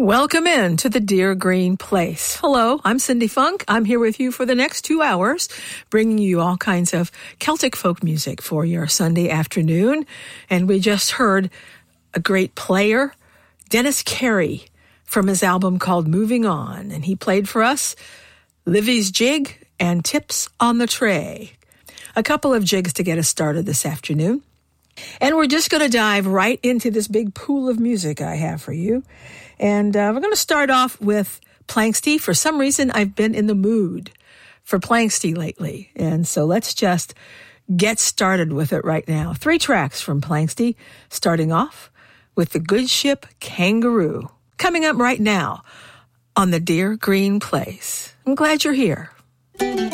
Welcome in to the Dear Green Place. Hello, I'm Cindy Funk. I'm here with you for the next 2 hours, bringing you all kinds of Celtic folk music for your Sunday afternoon. And we just heard a great player, Dennis Carey, from his album called Moving On. And he played for us Livy's Jig and Tips on the Tray. A couple of jigs to get us started this afternoon. And we're just going to dive right into this big pool of music I have for you. And we're going to start off with Planxty. For some reason, I've been in the mood for Planxty lately. And so let's just get started with it right now. 3 tracks from Planxty, starting off with the Good Ship Kangaroo. Coming up right now on the Dear Green Place. I'm glad you're here.